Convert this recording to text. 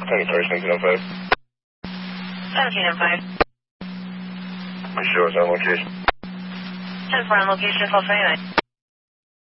Tony First, 1905. 1705. You sure it's on location? 10-4 on location, 1229.